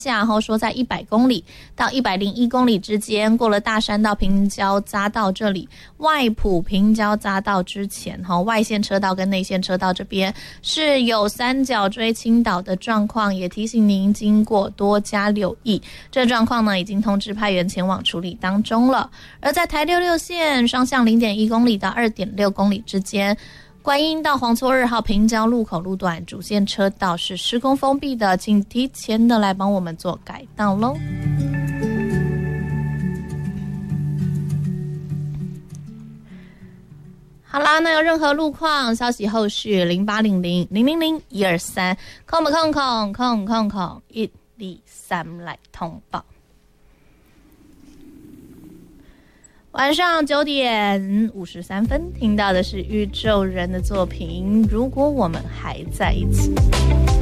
然后说在100公里到101公里之间，过了大山道平交匝道这里，外埔平交匝道之前，外线车道跟内线车道这边是有三角锥倾倒的状况，也提醒您经过多加留意。这状况呢，已经通知派员前往处理当中了。而在台66线双向0.1公里到2.6公里之间，观音到黄厝2号平交路口路段主线车道是施工封闭的，请提前的来帮我们做改道咯。好啦，那有任何路况消息后续0800-000-123000-123来通报。晚上9点53分，听到的是宇宙人的作品《如果我们还在一起》。